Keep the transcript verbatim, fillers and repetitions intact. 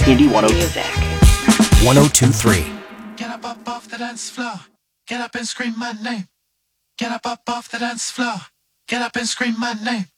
Indie one oh two. Music. one oh two point three. Get up, up off the dance floor. Get up and scream my name. Get up, up off the dance floor. Get up and scream my name.